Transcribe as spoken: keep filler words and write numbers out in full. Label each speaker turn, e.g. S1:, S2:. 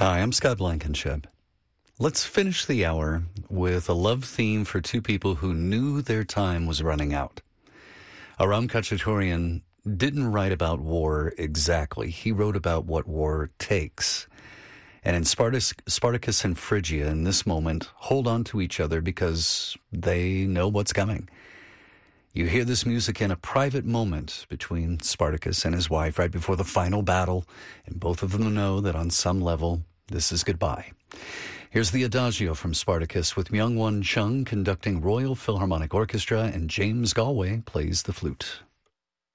S1: Hi, I'm Scott Blankenship. Let's finish the hour with a love theme for two people who knew their time was running out. Aram Khachaturian didn't write about war exactly. He wrote about what war takes. And in Spartacus, Spartacus and Phrygia, in this moment, hold on to each other because they know what's coming. You hear this music in a private moment between Spartacus and his wife right before the final battle, and both of them know that on some level, this is goodbye. Here's the Adagio from Spartacus with Myung-Won Chung conducting Royal Philharmonic Orchestra, and James Galway plays the flute.